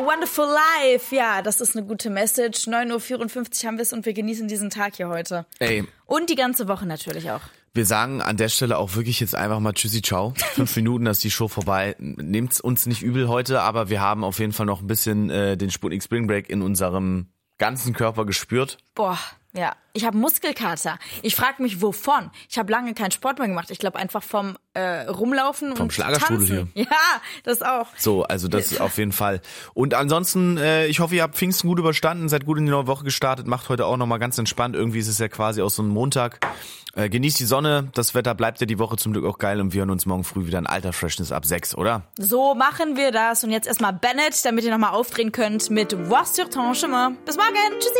wonderful life. Ja, das ist eine gute Message. 9:54 Uhr haben wir es und wir genießen diesen Tag hier heute. Ey. Und die ganze Woche natürlich auch. Wir sagen an der Stelle auch wirklich jetzt einfach mal Tschüssi, ciao. 5 Minuten, dann ist die Show vorbei. Nehmt's uns nicht übel heute, aber wir haben auf jeden Fall noch ein bisschen den Sputnik Spring Break in unserem ganzen Körper gespürt. Boah, ja. Ich habe Muskelkater. Ich frage mich, wovon? Ich habe lange keinen Sport mehr gemacht. Ich glaube einfach vom Rumlaufen vom und Schlagerstrudel Tanzen. hier. Ja, das auch. So, also das auf jeden Fall. Und ansonsten, ich hoffe, ihr habt Pfingsten gut überstanden, seid gut in die neue Woche gestartet, macht heute auch nochmal ganz entspannt. Irgendwie ist es ja quasi auch so ein Montag. Genießt die Sonne, das Wetter bleibt ja die Woche zum Glück auch geil und wir hören uns morgen früh wieder in alter Freshness ab 6, oder? So machen wir das. Und jetzt erstmal Bennett, damit ihr nochmal aufdrehen könnt mit Voir sur ton chemin. Bis morgen. Tschüssi.